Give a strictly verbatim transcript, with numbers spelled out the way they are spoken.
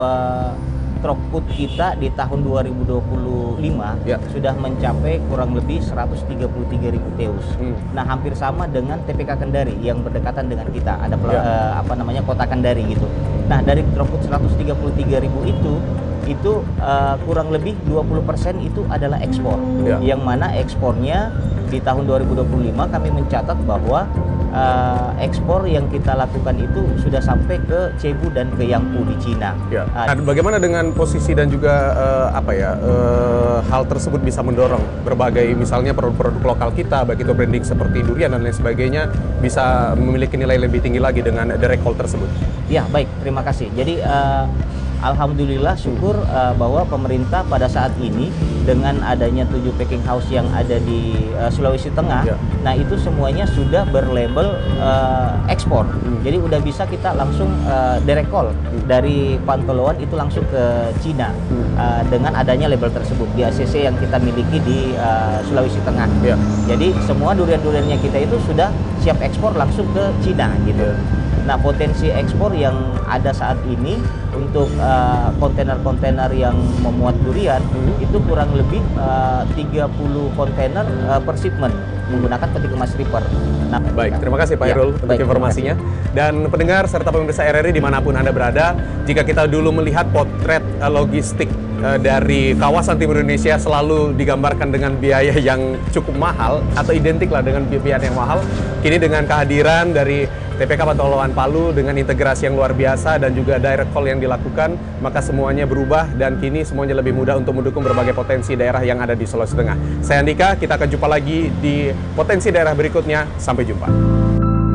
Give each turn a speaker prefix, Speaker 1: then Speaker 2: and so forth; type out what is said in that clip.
Speaker 1: Uh, throughput kita di tahun dua ribu dua puluh lima
Speaker 2: ya.
Speaker 1: sudah mencapai kurang lebih seratus tiga puluh tiga ribu teus. Hmm. Nah, hampir sama dengan T P K Kendari yang berdekatan dengan kita. Ada ya. uh, apa namanya kota Kendari gitu. Nah, dari throughput seratus tiga puluh tiga ribu itu itu uh, kurang lebih dua puluh persen itu adalah ekspor. Ya. Yang mana ekspornya di tahun dua ribu dua puluh lima kami mencatat bahwa Uh, ekspor yang kita lakukan itu sudah sampai ke Cebu dan ke Yangpu di Cina.
Speaker 2: Ya. Nah, bagaimana dengan posisi dan juga uh, apa ya uh, hal tersebut bisa mendorong berbagai misalnya produk-produk lokal kita, baik itu branding seperti durian dan lain sebagainya, bisa memiliki nilai lebih tinggi lagi dengan direct call tersebut?
Speaker 1: Ya, baik, terima kasih. Jadi uh, alhamdulillah syukur uh, bahwa pemerintah pada saat ini dengan adanya tujuh packing house yang ada di uh, Sulawesi Tengah, ya. Nah itu semuanya sudah berlabel uh, ekspor. Hmm. Jadi udah bisa kita langsung uh, direct call hmm. dari Pantoloan itu langsung ke Cina hmm. uh, dengan adanya label tersebut di A C C yang kita miliki di uh, Sulawesi Tengah. Ya. Jadi semua durian-duriannya kita itu sudah siap ekspor langsung ke Cina gitu. Ya. Nah, potensi ekspor yang ada saat ini untuk kontainer-kontainer uh, yang memuat durian hmm. itu kurang lebih uh, tiga puluh kontainer uh, per shipment menggunakan peti kemas reefer.
Speaker 2: Nah, baik, terima kasih Pak Hairul ya, untuk baik, informasinya. Dan pendengar serta pemirsa R R I dimanapun Anda berada, jika kita dulu melihat potret uh, logistik uh, dari kawasan timur Indonesia selalu digambarkan dengan biaya yang cukup mahal atau identik lah dengan biaya yang mahal, kini dengan kehadiran dari T P K Pantoloan Palu dengan integrasi yang luar biasa dan juga direct call yang dilakukan, maka semuanya berubah dan kini semuanya lebih mudah untuk mendukung berbagai potensi daerah yang ada di Sulawesi Tengah. Saya Andika, kita akan jumpa lagi di potensi daerah berikutnya. Sampai jumpa.